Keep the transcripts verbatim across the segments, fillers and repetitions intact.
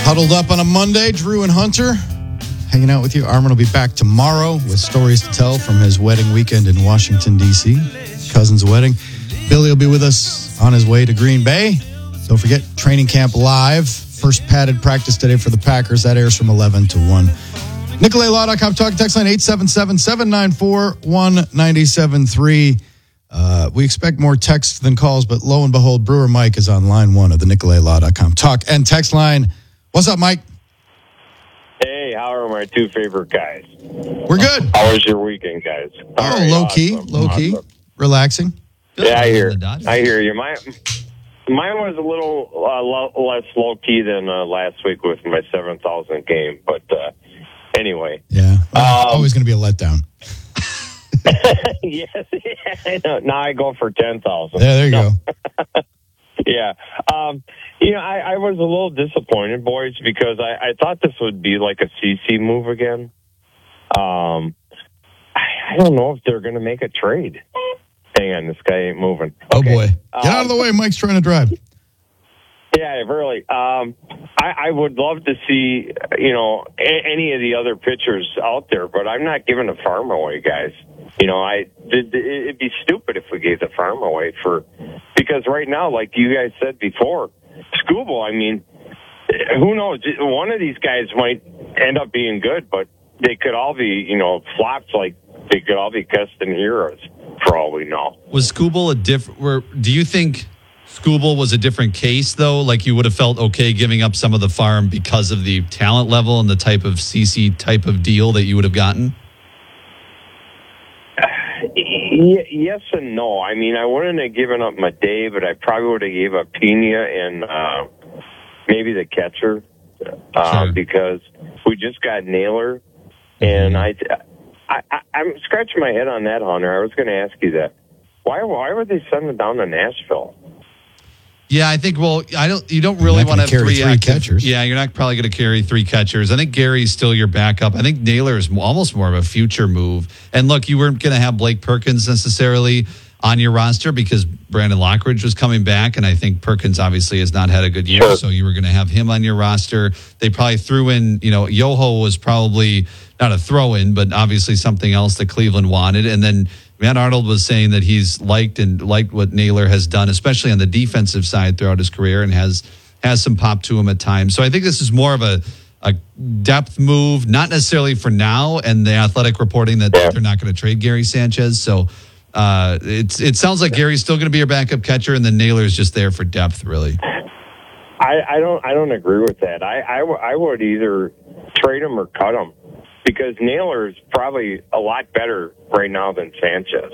Huddled up on a Monday, Drew and Hunter hanging out with you. Armin will be back tomorrow with stories to tell from his wedding weekend in Washington, D C Cousin's wedding. Billy will be with us on his way to Green Bay. Don't forget, training camp live. First padded practice today for the Packers. That airs from eleven to one. Nicolay Law dot com talk text line eight seven seven, seven nine four, one nine seven three. Uh, we expect more texts than calls, but lo and behold, Brewer Mike is on line one of the Nicolay Law dot com talk and text line. What's up, Mike? Hey, how are my two favorite guys? We're good. How was your weekend, guys? Oh, right, low awesome. key, low key, Awesome. relaxing. Yeah, I hear. I hear you. My mine was a little uh, lo- less low key than uh, last week with my seven thousand game, but uh, anyway. Yeah, well, um, always going to be a letdown. Yes, yeah, I know. Now I go for ten thousand. Yeah, there you no. go. Yeah. Um, you know, I, I was a little disappointed, boys, because I, I thought this would be like a C C move again. Um, I, I don't know if they're going to make a trade. Hang on, this guy ain't moving. Oh, Okay. boy. Get um, out of the way. Mike's trying to drive. Yeah, really. Um, I, I would love to see, you know, a, any of the other pitchers out there, but I'm not giving the farm away, guys. You know, I it, it'd be stupid if we gave the farm away for because right now, like you guys said before, Skubal, I mean, who knows? One of these guys might end up being good, but they could all be, you know, flops. Like they could all be Castaneras for all we know. Was Skubal a different? Do you think Skubal was a different case though? Like you would have felt okay giving up some of the farm because of the talent level and the type of C C type of deal that you would have gotten? Yes and no. I mean, I wouldn't have given up my day, but I probably would have gave up Pena and uh, maybe the catcher uh, sure. because we just got Naylor, and I, I, I, I'm scratching my head on that, Hunter. I was going to ask you that. Why, why were they sending down to Nashville? Yeah, I think. Well, I don't. You don't really want to have carry three, three active, catchers. Yeah, you're not probably going to carry three catchers. I think Gary's still your backup. I think Naylor is almost more of a future move. And look, you weren't going to have Blake Perkins necessarily on your roster because Brandon Lockridge was coming back, and I think Perkins obviously has not had a good year, Sure. so you were going to have him on your roster. They probably threw in, you know, Yoho was probably not a throw-in, but obviously something else that Cleveland wanted, and then Matt Arnold was saying that he's liked and liked what Naylor has done, especially on the defensive side throughout his career, and has has some pop to him at times. So I think this is more of a, a depth move, not necessarily for now, and the Athletic reporting that Yeah. they're not going to trade Gary Sanchez. So uh, it's it sounds like Gary's still going to be your backup catcher, and then Naylor's just there for depth, really. I, I don't. I don't agree with that. I, I, w- I would either trade him or cut him because Naylor is probably a lot better right now than Sanchez.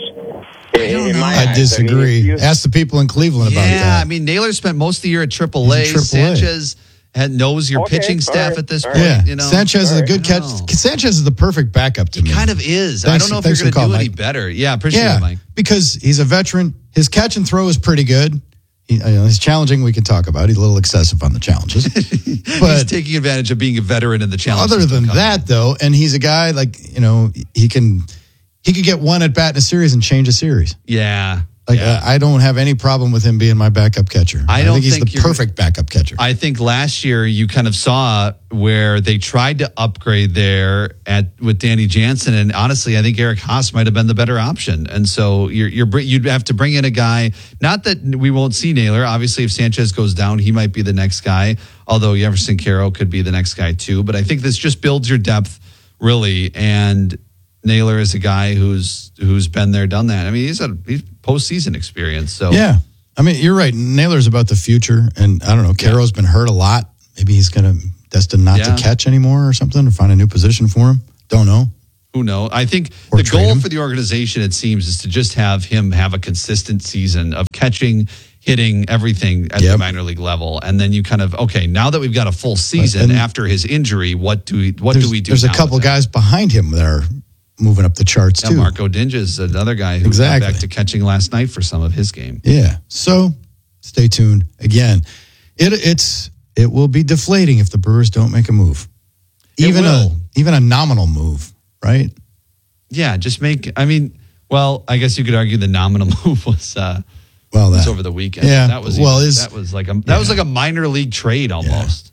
I don't In know. my I eyes. disagree. I mean, if you- Ask the people in Cleveland about Yeah, that. I mean Naylor spent most of the year at triple A. He's in triple A. Sanchez had, knows your Okay, pitching all staff right, at this all point. yeah, You know, Sanchez is a All right. good catch. I don't know. Sanchez is the perfect backup to me. kind of is. I Thanks- don't know if thanks you're for the going to call, do any Mike. better. Yeah, appreciate Yeah, it, Mike. because he's a veteran. His catch and throw is pretty good. He, you know, he's challenging. We can talk about. He's a little excessive on the challenges, He's but taking advantage of being a veteran in the challenge. other than that, though, and he's a guy like you know he can he could get one at bat in a series and change a series. yeah, Like yeah. I, I don't have any problem with him being my backup catcher. I don't think he's think the you're- perfect backup catcher. I think last year you kind of saw where they tried to upgrade there at with Danny Jansen, and honestly, I think Eric Haas might have been the better option. And so you're, you're br- you'd have to bring in a guy. Not that we won't see Naylor. Obviously, if Sanchez goes down, he might be the next guy. Although Jefferson Caro could be the next guy too. But I think this just builds your depth really. And Naylor is a guy who's who's been there, done that. I mean, he's a he's postseason experience. So Yeah. I mean, you're right. Naylor's about the future. And I don't know, Caro's been hurt a lot. Maybe he's going to destined not Yeah. to catch anymore or something, or find a new position for him. Don't know. Who knows? I think Or the trade goal him. for the organization, it seems, is to just have him have a consistent season of catching, hitting, everything at Yep. the minor league level. And then you kind of, okay, now that we've got a full season and after his injury, what do we, what There's, do we do there's a now couple with that? guys behind him that are moving up the charts Yeah, too. Marco Dinges is another guy who Exactly. got back to catching last night for some of his game. Yeah. So stay tuned. Again, it it's it will be deflating if the Brewers don't make a move. It Even a will. even a nominal move, right? Yeah, just make, I mean, well, I guess you could argue the nominal move was, uh, Well, was that over the weekend. Yeah, That was, well, even- is- that was like a, that was like a minor league trade almost.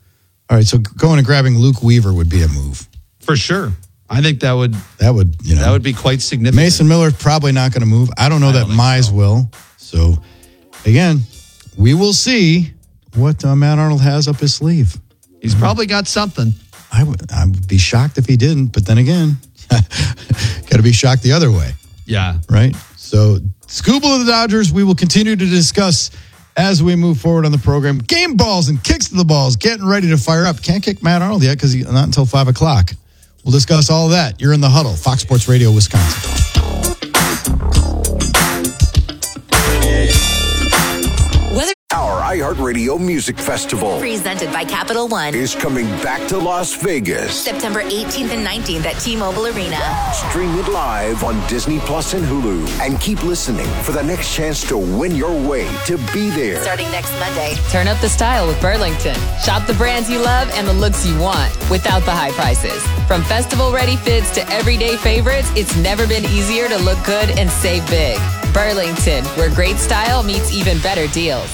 All right, so going and grabbing Luke Weaver would be a move. For sure. I think that would that would you know that would be quite significant. Mason Miller's probably not going to move. I don't know I that Mize so. will. So again, we will see what uh, Matt Arnold has up his sleeve. He's mm-hmm. probably got something. I would I would be shocked if he didn't. But then again, got to be shocked the other way. Yeah. Right. So Scooble of the Dodgers. We will continue to discuss as we move forward on the program. Game balls and kicks to the balls, getting ready to fire up. Can't kick Matt Arnold yet because not until five o'clock. We'll discuss all of that. You're in the huddle. Fox Sports Radio, Wisconsin. Our iHeartRadio Music Festival, presented by Capital One, is coming back to Las Vegas. September eighteenth and nineteenth at T-Mobile Arena. Stream it live on Disney Plus and Hulu. And keep listening for the next chance to win your way to be there. Starting next Monday. Turn up the style with Burlington. Shop the brands you love and the looks you want without the high prices. From festival-ready fits to everyday favorites, it's never been easier to look good and save big. Burlington, where great style meets even better deals.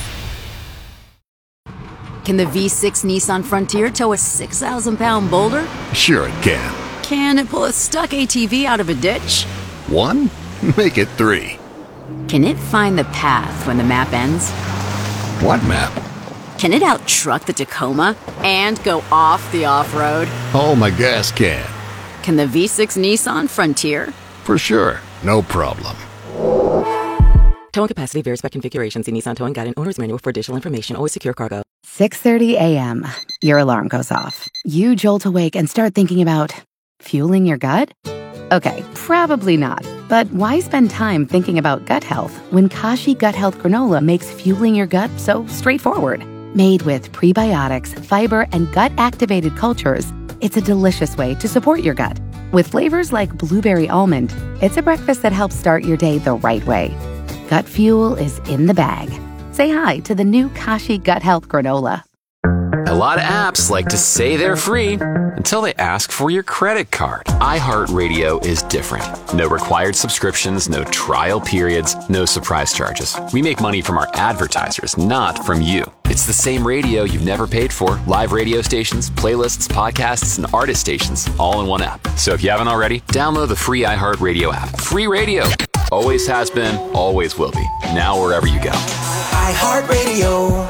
Can the V six Nissan Frontier tow a six thousand pound boulder? Sure it can. Can it pull a stuck A T V out of a ditch? One? Make it three. Can it find the path when the map ends? What map? Can it out-truck the Tacoma and go off the off-road? Oh, my gas can. Can the V six Nissan Frontier? For sure. No problem. Towing capacity varies by configuration. See Nissan Towing Guide and Owner's Manual for additional information. Always secure cargo. six thirty a.m. Your alarm goes off. You jolt awake and start thinking about fueling your gut? Okay, probably not. But why spend time thinking about gut health when Kashi Gut Health Granola makes fueling your gut so straightforward? Made with prebiotics, fiber, and gut-activated cultures, it's a delicious way to support your gut. With flavors like blueberry almond, it's a breakfast that helps start your day the right way. Gut fuel is in the bag. Say hi to the new Kashi Gut Health Granola. A lot of apps like to say they're free until they ask for your credit card. iHeartRadio is different. No required subscriptions, no trial periods, no surprise charges. We make money from our advertisers, not from you. It's the same radio you've never paid for. Live radio stations, playlists, podcasts, and artist stations, all in one app. So if you haven't already, download the free iHeartRadio app. Free radio. Always has been, always will be. Now wherever you go. iHeartRadio.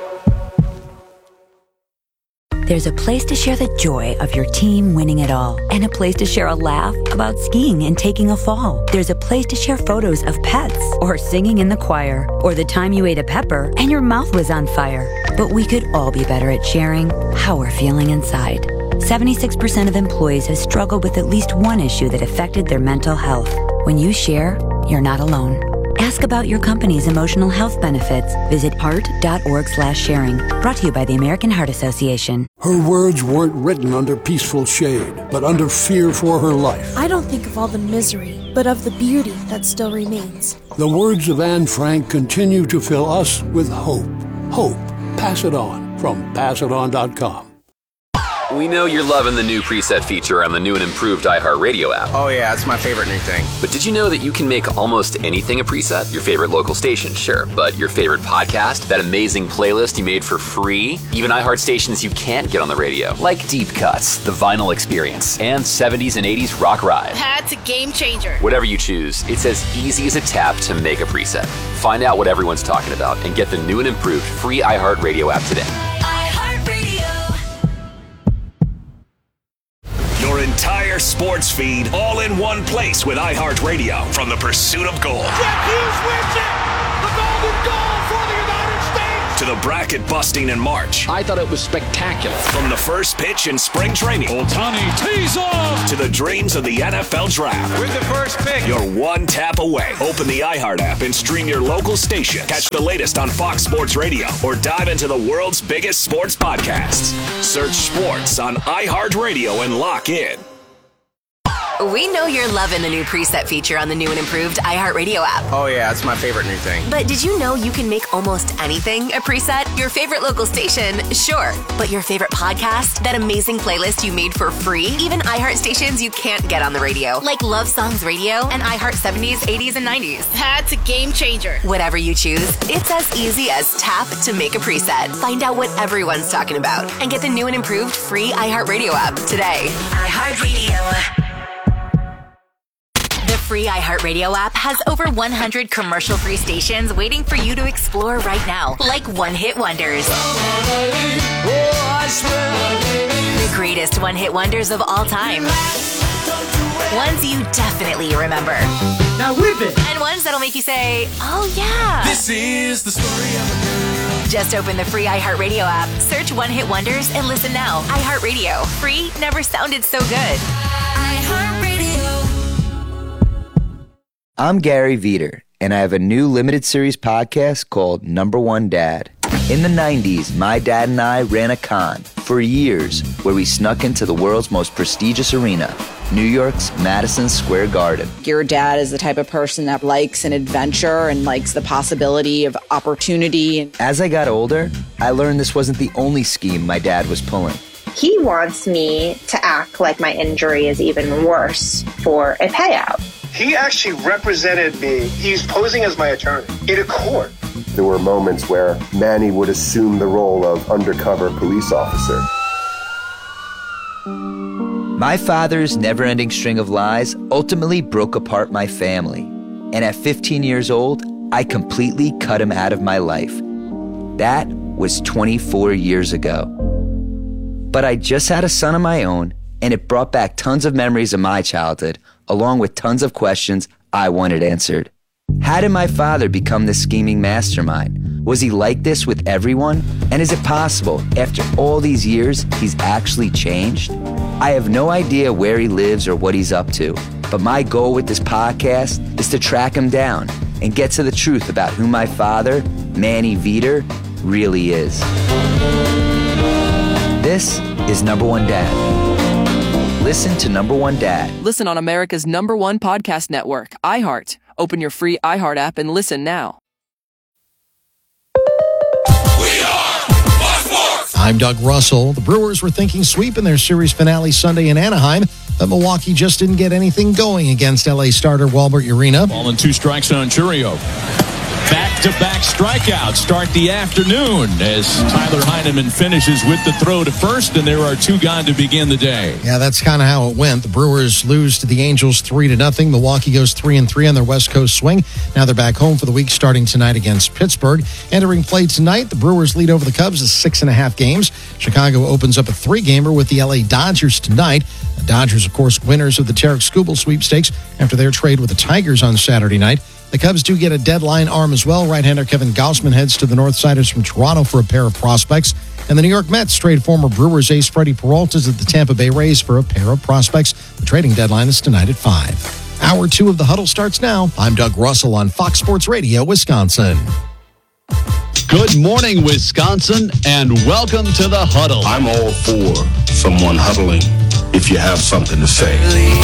There's a place to share the joy of your team winning it all, and a place to share a laugh about skiing and taking a fall. There's a place to share photos of pets, or singing in the choir, or the time you ate a pepper and your mouth was on fire. But we could all be better at sharing how we're feeling inside. seventy-six percent of employees have struggled with at least one issue that affected their mental health. When you share, you're not alone. Ask about your company's emotional health benefits. Visit heart.org slash sharing. Brought to you by the American Heart Association. Her words weren't written under peaceful shade, but under fear for her life. I don't think of all the misery, but of the beauty that still remains. The words of Anne Frank continue to fill us with hope. Hope. Pass it on from pass it on dot com. We know you're loving the new preset feature on the new and improved iHeartRadio app. Oh yeah, it's my favorite new thing. But did you know that you can make almost anything a preset? Your favorite local station, sure. But your favorite podcast, that amazing playlist you made for free, even iHeart stations you can't get on the radio, like Deep Cuts, The Vinyl Experience, and seventies and eighties Rock Ride. That's a game changer. Whatever you choose, it's as easy as a tap to make a preset. Find out what everyone's talking about and get the new and improved free iHeartRadio app today. Your entire sports feed all in one place with iHeartRadio from the pursuit of gold. Jack Hughes wins it! The golden goal for the United States! To the bracket busting in March. I thought it was spectacular. From the first pitch in spring training. Ohtani tees off! To the dreams of the N F L Draft. With the first pick. You're one tap away. Open the iHeart app and stream your local station. Catch the latest on Fox Sports Radio or dive into the world's biggest sports podcasts. Search sports on iHeartRadio and lock in. We know you're loving the new preset feature on the new and improved iHeartRadio app. Oh, yeah, it's my favorite new thing. But did you know you can make almost anything a preset? Your favorite local station, sure. But your favorite podcast? That amazing playlist you made for free? Even iHeart stations you can't get on the radio, like Love Songs Radio and iHeart seventies, eighties, and nineties. That's a game changer. Whatever you choose, it's as easy as tap to make a preset. Find out what everyone's talking about and get the new and improved free iHeartRadio app today. iHeartRadio. The free iHeartRadio app has over one hundred commercial-free stations waiting for you to explore right now, like one-hit wonders. The greatest one-hit wonders of all time. Ones you definitely remember. Now whip it! And ones that'll make you say, oh yeah. This is the story of a girl. Just open the free iHeartRadio app, search One Hit Wonders, and listen now. iHeartRadio. Free never sounded so good. iHeartRadio. I'm Gary Veter, and I have a new limited series podcast called Number One Dad. In the nineties, my dad and I ran a con for years where we snuck into the world's most prestigious arena, New York's Madison Square Garden. Your dad is the type of person that likes an adventure and likes the possibility of opportunity. As I got older, I learned this wasn't the only scheme my dad was pulling. He wants me to act like my injury is even worse for a payout. He actually represented me. He's posing as my attorney in a court. There were moments where Manny would assume the role of undercover police officer. My father's never-ending string of lies ultimately broke apart my family. And at fifteen years old, I completely cut him out of my life. That was twenty-four years ago. But I just had a son of my own, and it brought back tons of memories of my childhood, along with tons of questions I wanted answered. How did my father become this scheming mastermind? Was he like this with everyone? And is it possible, after all these years, he's actually changed? I have no idea where he lives or what he's up to, but my goal with this podcast is to track him down and get to the truth about who my father, Manny Veter, really is. This is Number One Dad. Listen to Number One Dad. Listen on America's number one podcast network, iHeart. Open your free iHeart app and listen now. I'm Doug Russell. The Brewers were thinking sweep in their series finale Sunday in Anaheim, but Milwaukee just didn't get anything going against L A starter Walbert Urena. Ball and two strikes on Churio. Back-to-back strikeouts start the afternoon as Tyler Heineman finishes with the throw to first, and there are two gone to begin the day. Yeah, that's kind of how it went. The Brewers lose to the Angels three to nothing. Milwaukee goes three and three on their West Coast swing. Now they're back home for the week, starting tonight against Pittsburgh. Entering play tonight, the Brewers lead over the Cubs to six and a half games. Chicago opens up a three-gamer with the L A Dodgers tonight. The Dodgers, of course, winners of the Tarek Skubal sweepstakes after their trade with the Tigers on Saturday night. The Cubs do get a deadline arm as well. Right-hander Kevin Gausman heads to the Northsiders from Toronto for a pair of prospects. And the New York Mets trade former Brewers ace Freddie Peralta to the Tampa Bay Rays for a pair of prospects. The trading deadline is tonight at five. Hour two of the Huddle starts now. I'm Doug Russell on Fox Sports Radio, Wisconsin. Good morning, Wisconsin, and welcome to the Huddle. I'm all for someone huddling if you have something to say.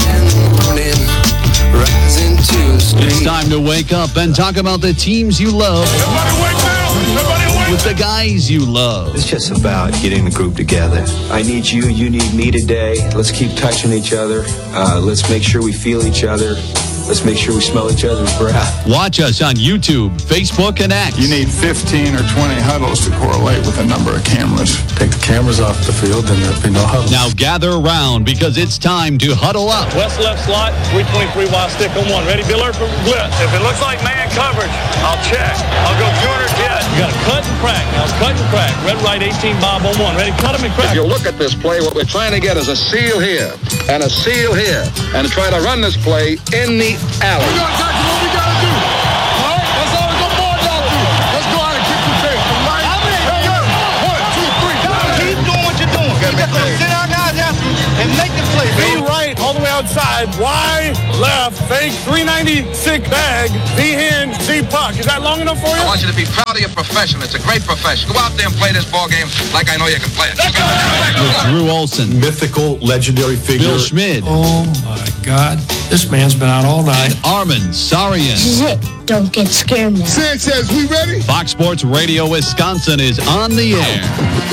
It's time to wake up and talk about the teams you love. Everybody wake up! Everybody wake up! With the guys you love. It's just about getting the group together. I need you, you need me today. Let's keep touching each other. Uh, let's make sure we feel each other. Let's make sure we smell each other's breath. Watch us on YouTube, Facebook, and X. You need fifteen or twenty huddles to correlate with the number of cameras. Take the cameras off the field, then there'll be no huddles. Now gather around because it's time to huddle up. West left slot, three twenty-three wide stick on one. Ready, Biller, for blitz. If it looks like man coverage, I'll check. I'll go two hundred jet. You got to cut and crack. Now cut and crack. Red, right, eighteen, Bob on one. Ready, cut him and crack. If you look at this play, what we're trying to get is a seal here and a seal here and try to run this play in the alley. We're going to tackle what we got to do. All right? That's all the board y'all do. Let's go out and kick the tail. Right? How many? Hey, yo. One, two, three. Keep doing what you're doing. You got to sit our guys out and make the play. Be right all the way outside. Why? left, fake, three ninety-six bag, Z-hand, Z-puck. Is that long enough for you? I want you to be proud of your profession. It's a great profession. Go out there and play this ball game like I know you can play it. With Drew Olson. Mythical, legendary figure. Bill Schmid. Oh, my God. This man's been out all night. And Armin Sarian. This is it. Don't get scared now. Sanchez, we ready? Fox Sports Radio Wisconsin is on the air.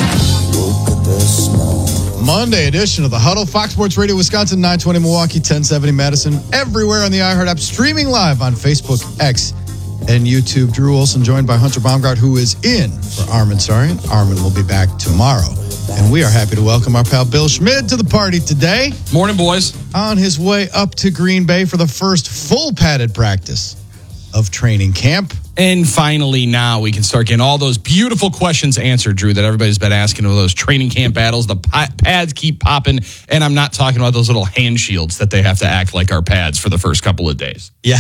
Monday edition of the Huddle. Fox Sports Radio Wisconsin, nine twenty Milwaukee, ten seventy Madison. Everywhere on the iHeart app. Streaming live on Facebook, X, and YouTube. Drew Olson joined by Hunter Baumgart, who is in for Armin Sarian. Armin will be back tomorrow. And we are happy to welcome our pal Bill Schmid to the party today. Morning, boys. On his way up to Green Bay for the first full padded practice of training camp. And finally, now we can start getting all those beautiful questions answered, Drew, that everybody's been asking of those training camp battles. The pads keep popping, and I'm not talking about those little hand shields that they have to act like our pads for the first couple of days. Yeah.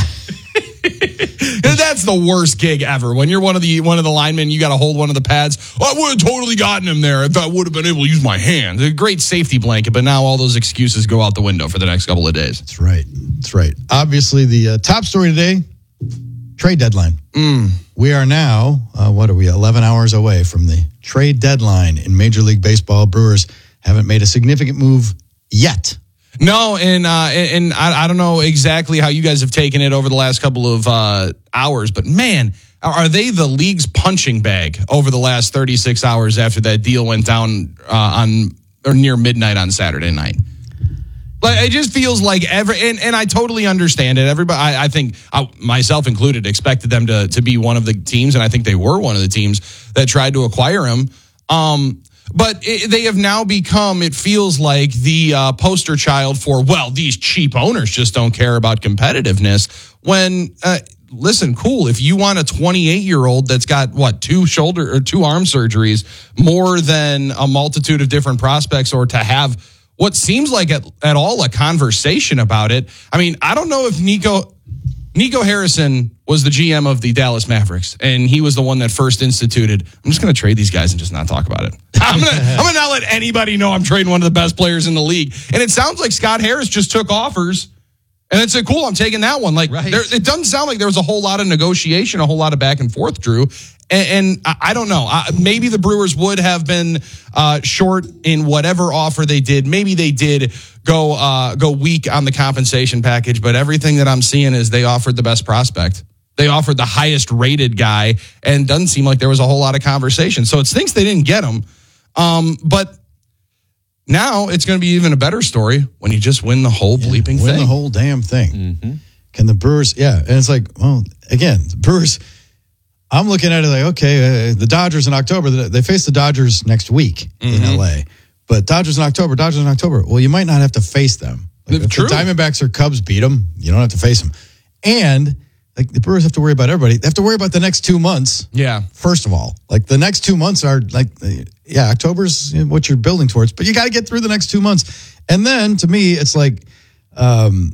That's the worst gig ever. When you're one of the one of the linemen, you got to hold one of the pads. I would have totally gotten him there if I would have been able to use my hand. A great safety blanket, but now all those excuses go out the window for the next couple of days. That's right. That's right. Obviously, the uh, top story today, trade deadline. Mm. We are now, uh, what are we, eleven hours away from the trade deadline in Major League Baseball. Brewers haven't made a significant move yet. No, and uh, and I, I don't know exactly how you guys have taken it over the last couple of uh, hours, but man, are they the league's punching bag over the last thirty-six hours after that deal went down uh, on or near midnight on Saturday night? Like, it just feels like every, and, and I totally understand it. Everybody, I, I think, I, myself included, expected them to to be one of the teams, and I think they were one of the teams that tried to acquire him. Um, but it, they have now become, it feels like, the uh, poster child for, well, these cheap owners just don't care about competitiveness. When, uh, listen, cool, if you want a twenty-eight-year-old that's got, what, two shoulder or two arm surgeries, more than a multitude of different prospects, or to have what seems like at, at all a conversation about it. I mean, I don't know if Nico Nico Harrison was the G M of the Dallas Mavericks, and he was the one that first instituted, I'm just going to trade these guys and just not talk about it. I'm going to I'm going to not let anybody know I'm trading one of the best players in the league. And it sounds like Scott Harris just took offers, and it said, cool, I'm taking that one. Like, right. there, it doesn't sound like there was a whole lot of negotiation, a whole lot of back and forth, Drew. And, and I don't know. Uh, maybe the Brewers would have been uh, short in whatever offer they did. Maybe they did go uh, go weak on the compensation package. But everything that I'm seeing is they offered the best prospect. They offered the highest rated guy, and doesn't seem like there was a whole lot of conversation. So it stinks they didn't get him. Um, but now it's going to be even a better story when you just win the whole bleeping yeah, win thing. Win the whole damn thing. Mm-hmm. Can the Brewers? Yeah, and it's like, well, again, the Brewers. I'm looking at it like, okay, uh, the Dodgers in October, they face the Dodgers next week mm-hmm. in L A. But Dodgers in October, Dodgers in October, well, you might not have to face them. Like, if True. the Diamondbacks or Cubs beat them, you don't have to face them. And like the Brewers have to worry about everybody. They have to worry about the next two months. Yeah. First of all, like the next two months are like, yeah, October's what you're building towards, but you got to get through the next two months. And then to me, it's like, um,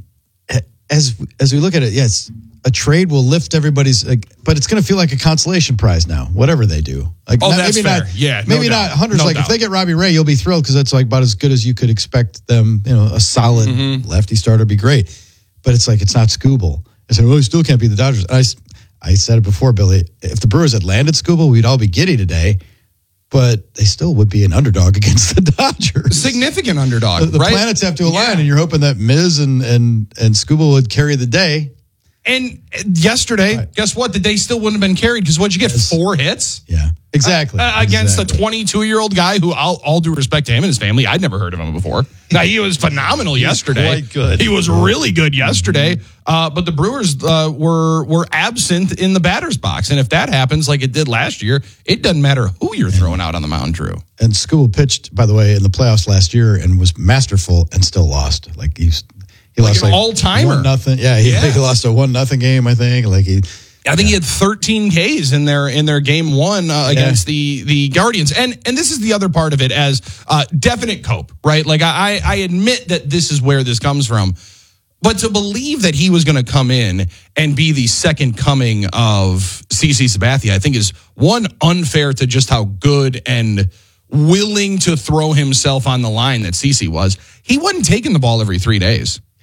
as as we look at it, yes. A trade will lift everybody's, like, but it's going to feel like a consolation prize now, whatever they do. Like, oh, not, that's maybe fair. Not, yeah, maybe no not doubt. Hunter's no like, doubt. if they get Robbie Ray, you'll be thrilled because that's like about as good as you could expect them. You know, a solid mm-hmm. lefty starter would be great. But it's like, it's not Scooble. I said, well, he still can't be the Dodgers. I, I said it before, Billy. If the Brewers had landed Scooble, we'd all be giddy today. But they still would be an underdog against the Dodgers. Significant underdog, the, the right? planets have to align, yeah. and you're hoping that Miz and, and, and Scooble would carry the day. And yesterday, right. guess what? The day still wouldn't have been carried because what'd you get? Yes. Four hits? Yeah, exactly. Uh, against exactly. a twenty-two-year-old guy who, all, all due respect to him and his family, I'd never heard of him before. Now, he was phenomenal yesterday. Quite good. He was really good yesterday. Uh, but the Brewers uh, were were absent in the batter's box. And if that happens like it did last year, it doesn't matter who you're throwing out on the mound, Drew. And Scooble pitched, by the way, in the playoffs last year and was masterful and still lost. Like he's He like lost an like all-timer. One nothing. Yeah, he, yeah. he lost a one nothing game. I think. Like he, I think yeah. he had thirteen Ks in their in their game one uh, against yeah. the the Guardians. And and this is the other part of it as uh, definite cope, right? Like I I admit that this is where this comes from, but to believe that he was going to come in and be the second coming of CeCe Sabathia, I think is one unfair to just how good and willing to throw himself on the line that CeCe was. He wasn't taking the ball every three days.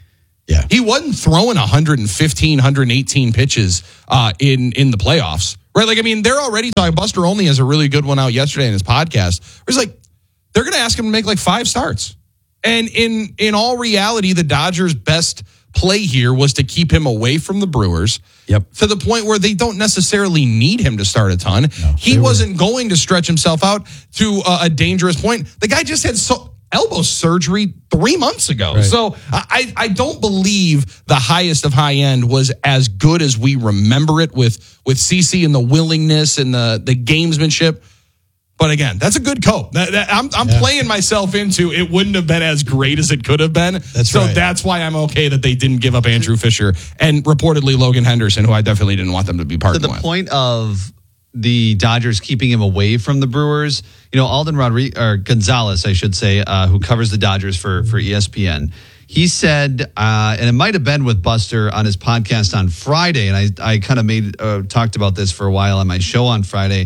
Yeah. He wasn't throwing one fifteen, one eighteen pitches uh, in, in the playoffs. Right? Like, I mean, they're already talking. Buster Olney has a really good one out yesterday in his podcast. Where he's like, they're going to ask him to make like five starts. And in in all reality, the Dodgers' best play here was to keep him away from the Brewers. Yep. To the point where they don't necessarily need him to start a ton. No, he wasn't were. going to stretch himself out to a, a dangerous point. The guy just had so, elbow surgery three months ago. Right. So I, I don't believe the highest of high end was as good as we remember it with, with CeCe and the willingness and the, the gamesmanship. But again, that's a good cope. That, that, I'm, I'm yeah. playing myself into it wouldn't have been as great as it could have been. That's so right. that's why I'm okay that they didn't give up Andrew Fisher and reportedly Logan Henderson, who I definitely didn't want them to be partnered with. To the with. point of the Dodgers keeping him away from the Brewers, you know, Alden Rodriguez, or Gonzalez, I should say, uh, who covers the Dodgers for, for E S P N, he said, uh, and it might have been with Buster on his podcast on Friday, and I, I kind of made uh, talked about this for a while on my show on Friday.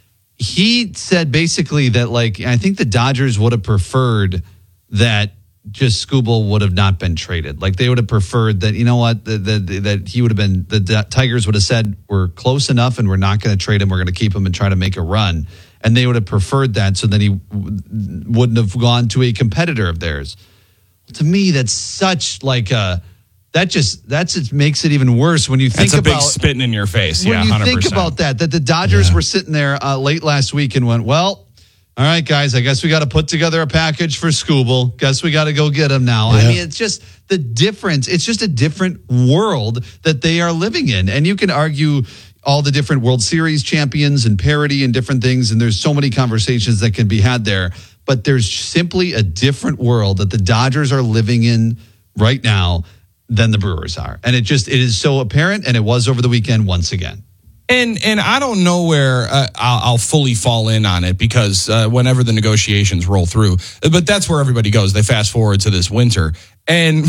He said basically that, like, I think the Dodgers would have preferred that just Skubal would have not been traded. Like, they would have preferred that, you know what, that, that, that he would have been, the Tigers would have said, we're close enough and we're not going to trade him. We're going to keep him and try to make a run. And they would have preferred that so then he w- wouldn't have gone to a competitor of theirs. To me, that's such like a, that just, that just makes it even worse when you think about. That's a about, big spitting in your face. When yeah, you one hundred percent. think about that, that the Dodgers Yeah. were sitting there uh, late last week and went, well, all right, guys, I guess we got to put together a package for Skubal. Guess we got to go get him now. Yeah. I mean, it's just the difference. It's just a different world that they are living in. And you can argue all the different World Series champions and parity and different things. And there's so many conversations that can be had there. But there's simply a different world that the Dodgers are living in right now than the Brewers are. And it just, it is so apparent. And it was over the weekend once again. And and I don't know where uh, I'll, I'll fully fall in on it because uh, whenever the negotiations roll through, but that's where everybody goes. They fast forward to this winter. And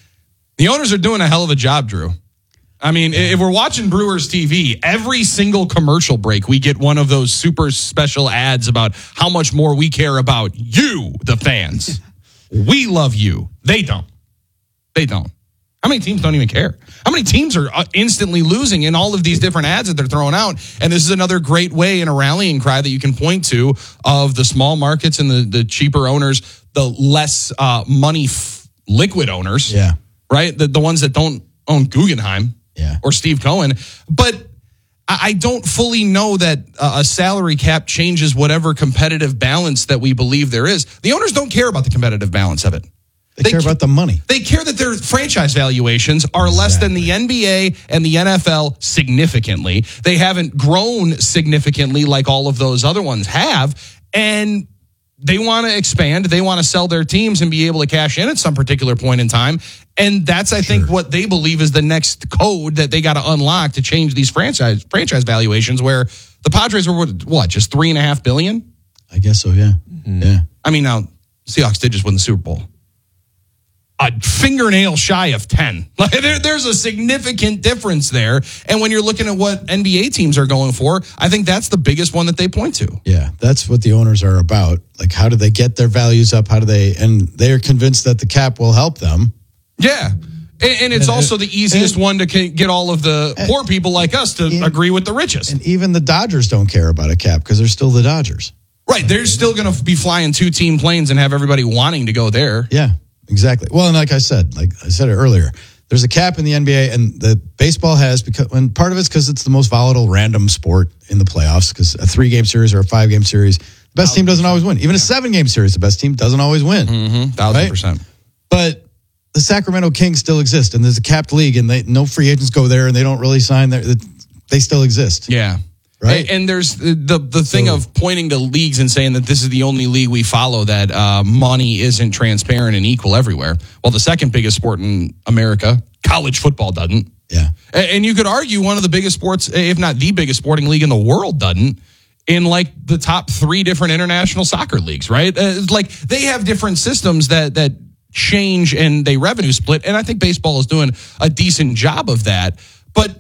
the owners are doing a hell of a job, Drew. I mean, if we're watching Brewers T V, every single commercial break, we get one of those super special ads about how much more we care about you, the fans. We love you. They don't. They don't. How many teams don't even care? How many teams are instantly losing in all of these different ads that they're throwing out? And this is another great way in a rallying cry that you can point to of the small markets and the, the cheaper owners, the less uh, money f- liquid owners, Yeah. right? The, the ones that don't own Guggenheim Yeah. or Steve Cohen. But I, I don't fully know that uh, a salary cap changes whatever competitive balance that we believe there is. The owners don't care about the competitive balance of it. They, they care about the money. They care that their franchise valuations are exactly. less than the N B A and the N F L significantly. They haven't grown significantly like all of those other ones have. And they want to expand. They want to sell their teams and be able to cash in at some particular point in time. And that's, I sure. think, what they believe is the next code that they got to unlock to change these franchise franchise valuations where the Padres were, what, just three and a half billion? I guess so, yeah. Mm-hmm. Yeah. I mean, now, Seahawks did just win the Super Bowl. A fingernail shy of ten. Like there, there's a significant difference there. And when you're looking at what N B A teams are going for, I think that's the biggest one that they point to. Yeah, that's what the owners are about. Like, how do they get their values up? How do they, and they're convinced that the cap will help them. Yeah. And, and it's and, also the easiest and, one to get all of the and, poor people like us to and, agree with the richest. And even the Dodgers don't care about a cap because they're still the Dodgers. Right. They're still going to be flying two team planes and have everybody wanting to go there. Yeah. Exactly. Well, and like I said, like I said it earlier, there's a cap in the N B A, and the baseball has because, and part of it's because it's the most volatile, random sport in the playoffs. Because a three-game series or a five-game series, the best team doesn't always win. Even a seven-game series, the best team doesn't always win. Mm-hmm. Thousand right? percent. But the Sacramento Kings still exist, and there's a capped league, and they no free agents go there, and they don't really sign there. They still exist. Yeah. Right. And, and there's the the, the thing so, of pointing to leagues and saying that this is the only league we follow that uh, money isn't transparent and equal everywhere. Well, the second biggest sport in America, college football, doesn't. Yeah. And, and you could argue one of the biggest sports, if not the biggest sporting league in the world, doesn't. In like the top three different international soccer leagues, right? Uh, like they have different systems that that change and they revenue split. And I think baseball is doing a decent job of that. But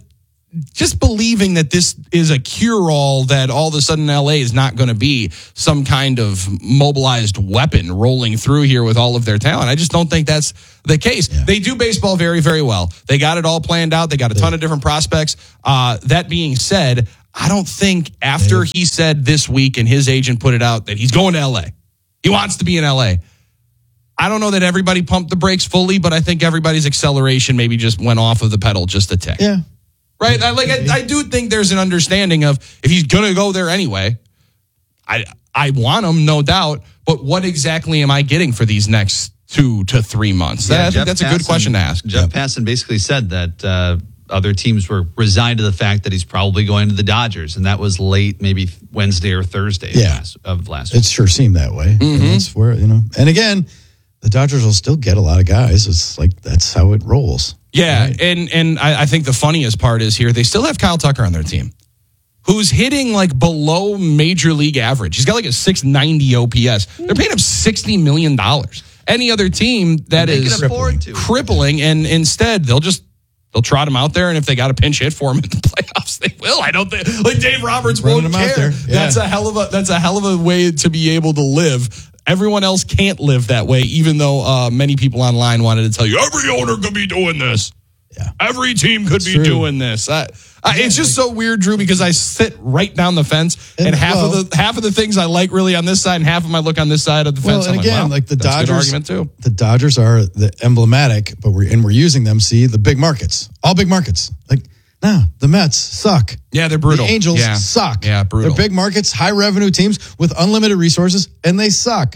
just believing that this is a cure-all, that all of a sudden L A is not going to be some kind of mobilized weapon rolling through here with all of their talent. I just don't think that's the case. Yeah. They do baseball very, very well. They got it all planned out. They got a ton yeah. of different prospects. Uh, that being said, I don't think after yeah. he said this week and his agent put it out that he's going to L A, he wants to be in L A, I don't know that everybody pumped the brakes fully, but I think everybody's acceleration maybe just went off of the pedal just a tick. Yeah. Right? I, like I, I do think there's an understanding of if he's going to go there anyway, I I want him, no doubt, but what exactly am I getting for these next two to three months? Yeah, I think that's a good question to ask. Jeff Passan basically said that uh, other teams were resigned to the fact that he's probably going to the Dodgers, and that was late, maybe Wednesday or Thursday yeah. of last, of last week. It sure seemed that way. Mm-hmm. And that's where, you know, and again, the Dodgers will still get a lot of guys. It's like that's how it rolls. Yeah, right? and and I, I think the funniest part is here, they still have Kyle Tucker on their team, who's hitting like below major league average. He's got like a six ninety O P S. They're paying him sixty million dollars. Any other team that is crippling. crippling, and instead they'll just they'll trot him out there, and if they got a pinch hit for him in the playoffs, they will. I don't think like Dave Roberts Running won't him out care. there. Yeah. That's a hell of a that's a hell of a way to be able to live. Everyone else can't live that way, even though uh, many people online wanted to tell you every owner could be doing this. Yeah. Every team could That's be true. doing this. I, I, it's just so weird, Drew, because I sit right down the fence, and, And, half well, of the half of the things I like really on this side, and half of them I look on this side of the Well, fence. and I'm again, like, wow, like the that's a good Dodgers, argument too. the Dodgers are the emblematic, but we're and we're using them. See the big markets, all big markets. Like no, the Mets suck. Yeah, they're brutal. The Angels yeah. suck. Yeah, brutal. They're big markets, high revenue teams with unlimited resources, and they suck.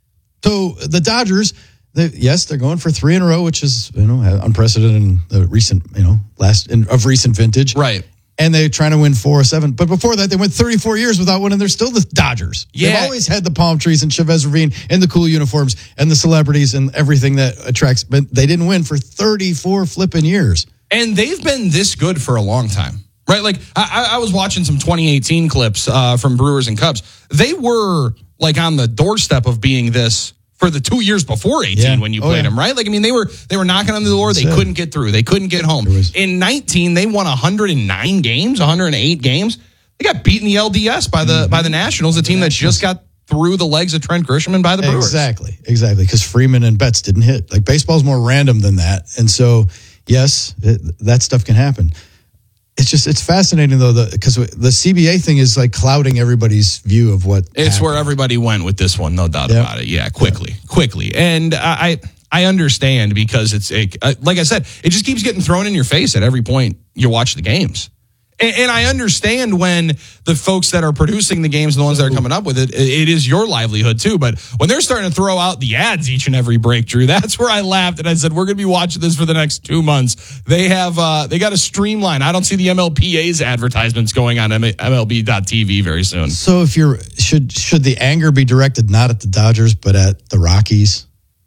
So the Dodgers, they, yes, they're going for three in a row, which is you know unprecedented in the recent you know last in, of recent vintage, right? And they're trying to win four or seven. But before that, they went thirty-four years without winning. They're still the Dodgers. Yeah. They've always had the palm trees and Chavez Ravine and the cool uniforms and the celebrities and everything that attracts. But they didn't win for thirty-four flipping years. And they've been this good for a long time, right? Like I, I was watching some twenty eighteen clips uh, from Brewers and Cubs. They were like on the doorstep of being this for the two years before eighteen Yeah. when you Oh, played yeah. them, right? Like, I mean, they were they were knocking on the door. They That's it. couldn't get through. They couldn't get home. was- In nineteen, they won one hundred nine games, one hundred eight games. They got beaten the L D S by the Mm-hmm. by the Nationals, a team that just got through the legs of Trent Grisham and by the Brewers. Exactly, exactly. Because Freeman and Betts didn't hit. Like baseball's more random than that, and so yes, it, that stuff can happen. It's just it's fascinating though, because the, the C B A thing is like clouding everybody's view of what It's happened. where everybody went with this one, no doubt Yep. about it. Yeah, quickly, quickly. And I I understand because it's, a, uh, like I said, it just keeps getting thrown in your face at every point you watch the games. And, and I understand when the folks that are producing the games and the ones that are coming up with it, it is your livelihood too. But when they're starting to throw out the ads each and every break, Drew, that's where I laughed and I said, we're going to be watching this for the next two months. They have, uh, they got to streamline. I don't see the M L P A's advertisements going on M L B dot T V very soon. So if you're should should the anger be directed not at the Dodgers but at the Rockies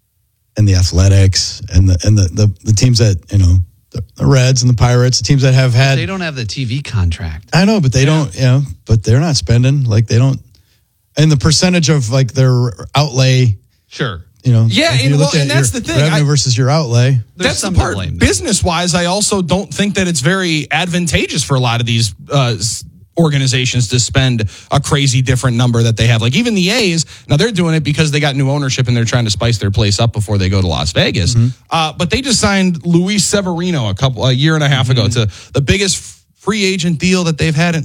and the Athletics and the and the the, the teams that you know the, the Reds and the Pirates, the teams that have had They don't have the T V contract. I know, but they don't, you know, but they're not spending like they don't, and the percentage of like their outlay, Sure. you know, Yeah, if you and, look well, at and that's your the thing. revenue I- versus your outlay. There's That's the some to part. blame there. Business wise, I also don't think that it's very advantageous for a lot of these uh, s- organizations to spend a crazy different number that they have. Like even the A's, now they're doing it because they got new ownership and they're trying to spice their place up before they go to Las Vegas. Mm-hmm. Uh, but they just signed Luis Severino a couple a year and a half ago Mm-hmm. to the biggest free agent deal that they've had in.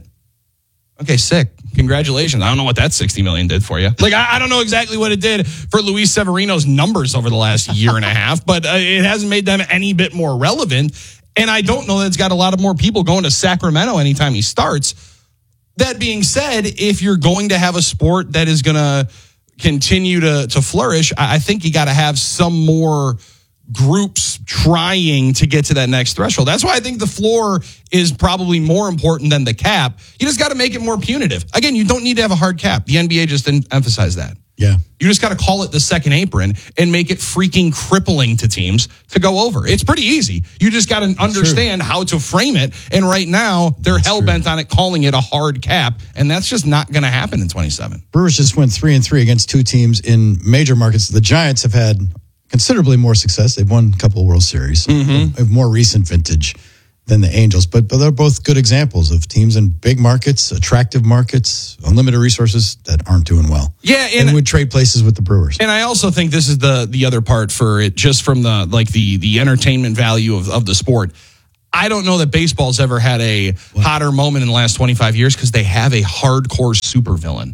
Okay, sick. Congratulations. I don't know what that sixty million did for you. Like, I, I don't know exactly what it did for Luis Severino's numbers over the last year and a half, but uh, it hasn't made them any bit more relevant. And I don't know that it's got a lot of more people going to Sacramento anytime he starts. That being said, if you're going to have a sport that is going to continue to, to flourish, I, I think you got to have some more groups trying to get to that next threshold. That's why I think the floor is probably more important than the cap. You just got to make it more punitive. Again, you don't need to have a hard cap. The N B A just didn't emphasize that. Yeah. You just got to call it the second apron and make it freaking crippling to teams to go over. It's pretty easy. You just got to understand how to frame it. And right now, they're hell bent on it, calling it a hard cap. And that's just not going to happen in twenty-seven. Brewers just went three and three against two teams in major markets. The Giants have had considerably more success. They've won a couple of World Series, Mm-hmm. of more recent vintage than the Angels. But, but they're both good examples of teams in big markets, attractive markets, unlimited resources that aren't doing well. Yeah, and, and would trade places with the Brewers. And I also think this is the the other part for it, just from the like the the entertainment value of, of the sport. I don't know that baseball's ever had a what? hotter moment in the last twenty-five years because they have a hardcore supervillain.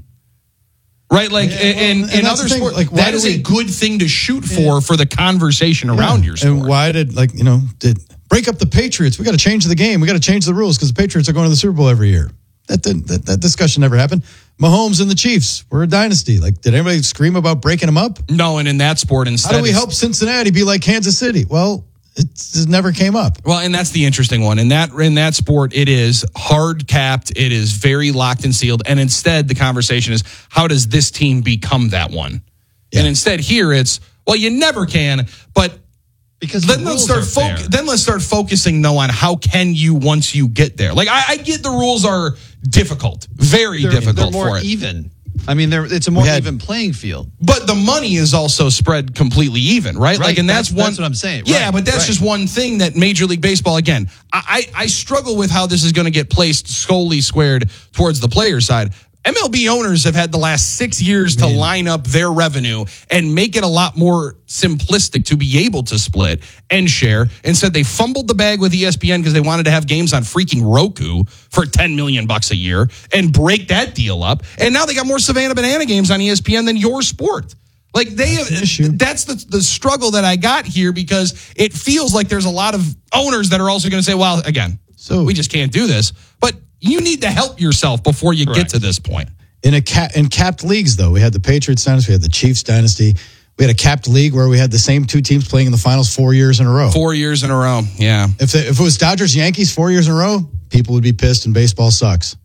Right, like yeah, well, in, in, in other sports, like, that is we, a good thing to shoot for yeah. for the conversation around yeah. your sport. And why did, like, you know, did break up the Patriots? We got to change the game. We got to change the rules because the Patriots are going to the Super Bowl every year. That, didn't, that that discussion never happened. Mahomes and the Chiefs were a dynasty. Like, did anybody scream about breaking them up? No, and in that sport, instead, how do we help Cincinnati be like Kansas City? Well, it, it never came up. Well, and that's the interesting one. In that in that sport, it is hard capped. It is very locked and sealed. And instead, the conversation is, how does this team become that one? Yeah. And instead, here it's, well, you never can, but because then the let's start fo- then let's start focusing though on how can you once you get there. Like I, I get the rules are difficult, very they're, difficult they're more for it. Even. I mean, it's a more had, even playing field. But the money is also spread completely even, right? right. Like, and that's, that's one. That's what I'm saying. Yeah, right. but that's right. just one thing that Major League Baseball. Again, I, I struggle with how this is going to get placed solely squared towards the player side. M L B owners have had the last six years to line up their revenue and make it a lot more simplistic to be able to split and share. Instead, they fumbled the bag with E S P N because they wanted to have games on freaking Roku for ten million bucks a year and break that deal up. And now they got more Savannah Banana games on E S P N than your sport. Like they that's, have, that's the, the struggle that I got here because it feels like there's a lot of owners that are also going to say, well, again, so we just can't do this. But you need to help yourself before you Correct. get to this point. In a cap, in capped leagues, though, we had the Patriots dynasty, we had the Chiefs dynasty. We had a capped league where we had the same two teams playing in the finals four years in a row. Four years in a row, yeah. If they, if it was Dodgers Yankees four years in a row, people would be pissed, and baseball sucks.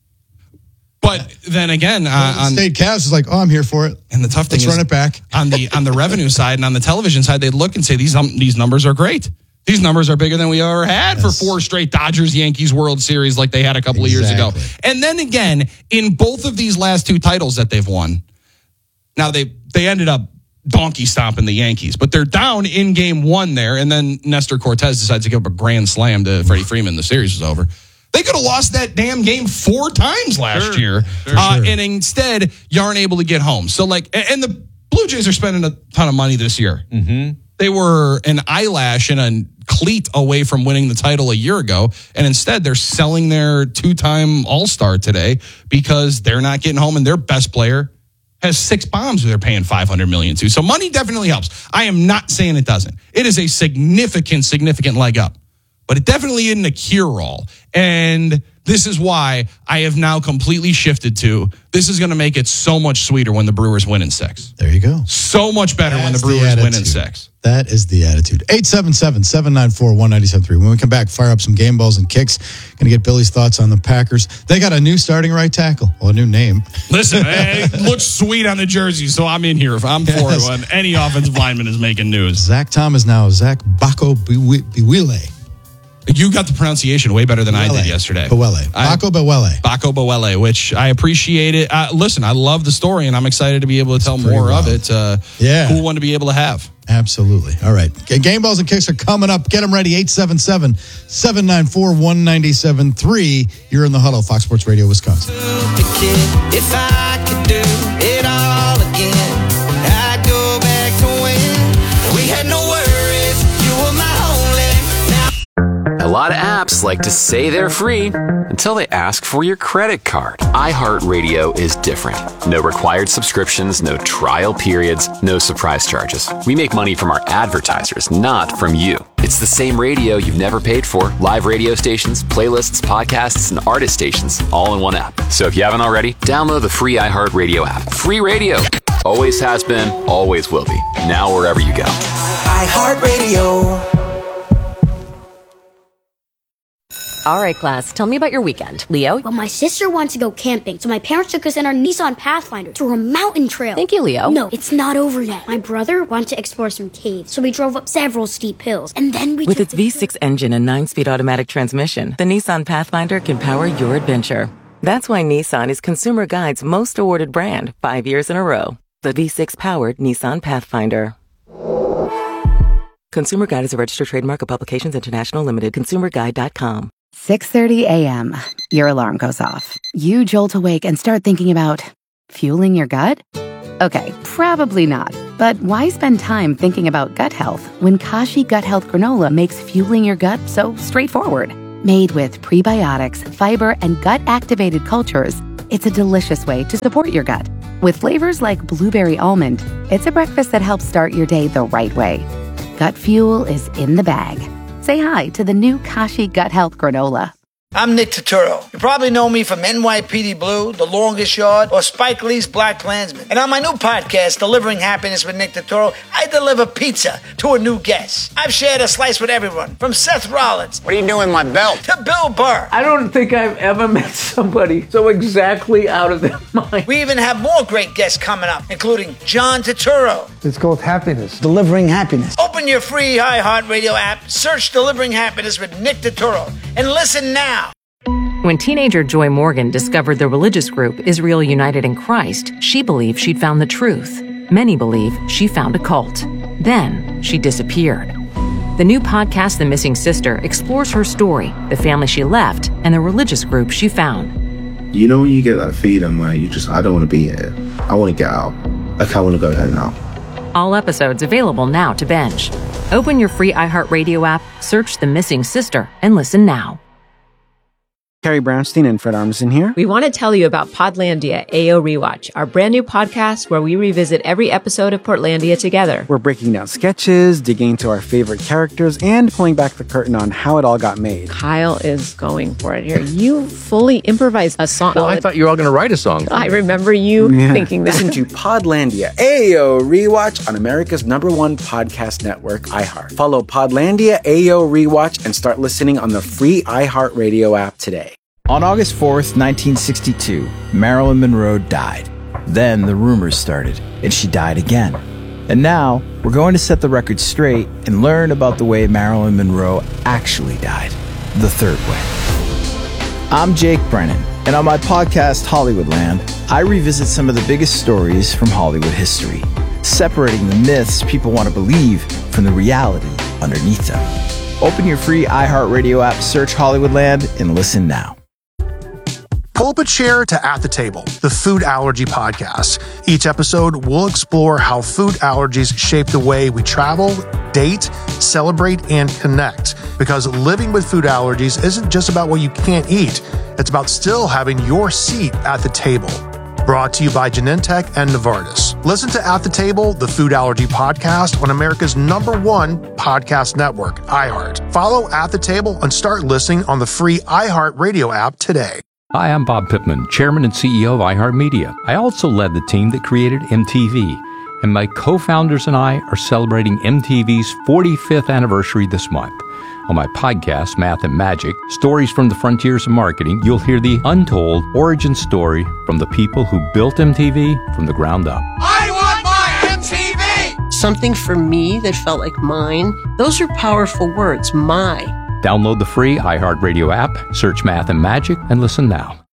But then again, uh, on State Cavs is like, oh, I'm here for it. And the tough thing Let's is, run it back on the on the revenue side and on the television side, they'd look and say these um, these numbers are great. These numbers are bigger than we ever had yes. for four straight Dodgers Yankees World Series like they had a couple exactly. of years ago. And then again, in both of these last two titles that they've won, now they they ended up donkey stomping the Yankees, but they're down in game one there, and then Nestor Cortez decides to give up a grand slam to Freddie Freeman. The series was over. They could have lost that damn game four times last sure. year, Sure, uh, sure. and instead you aren't able to get home. So like, and the Blue Jays are spending a ton of money this year. Mm-hmm. They were an eyelash and a cleat away from winning the title a year ago, and instead they're selling their two-time All-Star today because they're not getting home, and their best player has six bombs they're paying five hundred million dollars to. So money definitely helps. I am not saying it doesn't. It is a significant, significant leg up, but it definitely isn't a cure-all. And this is why I have now completely shifted to this is going to make it so much sweeter when the Brewers win in six. There you go. So much better That's when the Brewers the win in six. That is the attitude. eight seven seven, seven nine four, one nine seven three. When we come back, fire up some game balls and kicks. Going to get Billy's thoughts on the Packers. They got a new starting right tackle. Well, a new name. Listen, it looks sweet on the jersey, so I'm in here. If I'm for yes. it when any offensive lineman is making news. Zach Thomas now. Zach Bako Biwile. You got the pronunciation way better than Bawele. I did yesterday. Bawele. Bako Bawele. Bako Bawele, which I appreciate it. Uh, listen, I love the story, and I'm excited to be able to tell more wild. of it. Uh, yeah. Cool one to be able to have. Absolutely. All right. Game balls and kicks are coming up. Get them ready. eight seven seven, seven nine four, one nine seven three. You're in the huddle. Fox Sports Radio, Wisconsin. If I could do it all again, I'd go back to when we had no worries. You were my only. Now a lot of apps like to say they're free until they ask for your credit card. iHeartRadio is different. No required subscriptions, no trial periods, no surprise charges. We make money from our advertisers, not from you. It's the same radio you've never paid for. Live radio stations, playlists, podcasts, and artist stations, all in one app. So if you haven't already, download the free iHeartRadio app. Free radio. Always has been, always will be. Now wherever you go. iHeartRadio. All right, class, tell me about your weekend. Leo? Well, my sister wants to go camping, so my parents took us in our Nissan Pathfinder to a mountain trail. Thank you, Leo. No, it's not over yet. My brother wanted to explore some caves, so we drove up several steep hills, and then we With its V six engine and nine-speed automatic transmission, the Nissan Pathfinder can power your adventure. That's why Nissan is Consumer Guide's most awarded brand five years in a row. The V six-powered Nissan Pathfinder. Consumer Guide is a registered trademark of Publications International Limited. consumer guide dot com. six thirty a.m. Your alarm goes off. You jolt awake and start thinking about fueling your gut? Okay, probably not. But why spend time thinking about gut health when Kashi Gut Health Granola makes fueling your gut so straightforward? Made with prebiotics, fiber, and gut-activated cultures, it's a delicious way to support your gut. With flavors like blueberry almond, it's a breakfast that helps start your day the right way. Gut fuel is in the bag. Say hi to the new Kashi Gut Health Granola. I'm Nick Turturro. You probably know me from N Y P D Blue, The Longest Yard, or Spike Lee's Black Klansman. And on my new podcast, Delivering Happiness with Nick Turturro, I deliver pizza to a new guest. I've shared a slice with everyone, from Seth Rollins. What are you doing with my belt? To Bill Burr. I don't think I've ever met somebody so exactly out of their mind. We even have more great guests coming up, including John Turturro. It's called happiness. Delivering happiness. Open your free iHeartRadio app, search Delivering Happiness with Nick Turturro, and listen now. When teenager Joy Morgan discovered the religious group Israel United in Christ, she believed she'd found the truth. Many believe she found a cult. Then she disappeared. The new podcast, The Missing Sister, explores her story, the family she left, and the religious group she found. You know when you get that feeling where you just, I don't want to be here. I want to get out. Like, I want to go home now. All episodes available now to binge. Open your free iHeartRadio app, search The Missing Sister, and listen now. Carrie Brownstein and Fred Armisen here. We want to tell you about Podlandia A O Rewatch, our brand new podcast where we revisit every episode of Portlandia together. We're breaking down sketches, digging into our favorite characters, and pulling back the curtain on how it all got made. Kyle is going for it here. You fully improvised a song. Well, I thought you were all going to write a song. I remember you yeah. thinking that. Listen to Podlandia A O Rewatch on America's number one podcast network, iHeart. Follow Podlandia A O Rewatch and start listening on the free iHeartRadio app today. On August fourth, nineteen sixty-two, Marilyn Monroe died. Then the rumors started, and she died again. And now, we're going to set the record straight and learn about the way Marilyn Monroe actually died, the third way. I'm Jake Brennan, and on my podcast, Hollywoodland, I revisit some of the biggest stories from Hollywood history, separating the myths people want to believe from the reality underneath them. Open your free iHeartRadio app, search Hollywoodland, and listen now. Pull up a chair to At the Table, the food allergy podcast. Each episode, we'll explore how food allergies shape the way we travel, date, celebrate, and connect. Because living with food allergies isn't just about what you can't eat. It's about still having your seat at the table. Brought to you by Genentech and Novartis. Listen to At the Table, the food allergy podcast on America's number one podcast network, iHeart. Follow At the Table and start listening on the free iHeartRadio app today. Hi, I'm Bob Pittman, Chairman and C E O of iHeartMedia. I also led the team that created M T V, and my co-founders and I are celebrating M T V's forty-fifth anniversary this month. On my podcast, Math and Magic, Stories from the Frontiers of Marketing, you'll hear the untold origin story from the people who built M T V from the ground up. I want my M T V! Something for me that felt like mine. Those are powerful words, my. Download the free iHeartRadio app, search Math and Magic, and listen now.